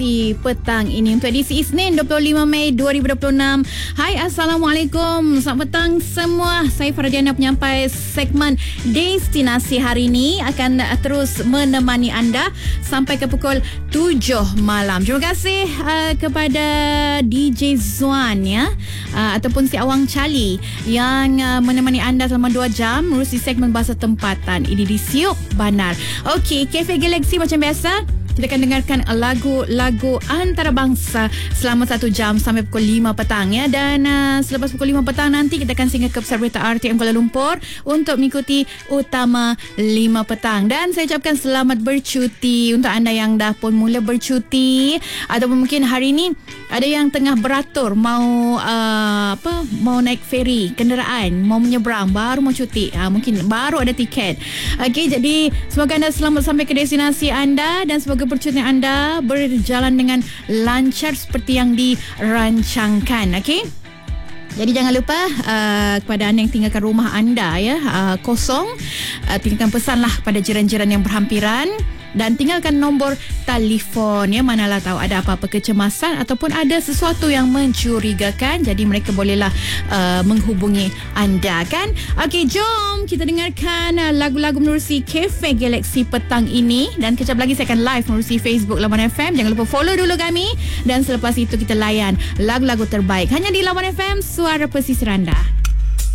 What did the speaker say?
Galaxy petang ini untuk edisi Isnin 25 Mei 2026. Hai, Assalamualaikum. Selamat petang semua. Saya Fardiana, penyampai segmen Destinasi hari ini, akan terus menemani anda sampai ke pukul 7 malam. Terima kasih kepada DJ Zuan ataupun si Awang Cali yang menemani anda selama 2 jam menerusi segmen bahasa tempatan ini di Siok Banar. Okey, Cafe Galaxy macam biasa, kita akan dengarkan lagu-lagu antarabangsa selama 1 jam sampai pukul 5 petang ya. Dan selepas pukul 5 petang nanti kita akan singgah ke Pusat Berita RTM Kuala Lumpur untuk mengikuti Utama 5 petang. Dan saya ucapkan selamat bercuti untuk anda yang dah pun mula bercuti, ataupun mungkin hari ini ada yang tengah beratur mau mau naik feri kenderaan, mau menyeberang, baru mau cuti, mungkin baru ada tiket. Okey, jadi semoga anda selamat sampai ke destinasi anda dan semoga percutian anda berjalan dengan lancar seperti yang dirancangkan. Okey, jadi jangan lupa kepada anda yang tinggalkan rumah anda kosong, tinggalkan pesanlah kepada jiran-jiran yang berhampiran dan tinggalkan nombor telefon manalah tahu ada apa-apa kecemasan ataupun ada sesuatu yang mencurigakan, jadi mereka bolehlah menghubungi anda kan. Okey, jom kita dengarkan lagu-lagu menerusi Cafe Galaxy petang ini, dan kejap lagi saya akan live menerusi Facebook Lawan FM. Jangan lupa follow dulu kami, dan selepas itu kita layan lagu-lagu terbaik hanya di Lawan FM, suara pesisir anda.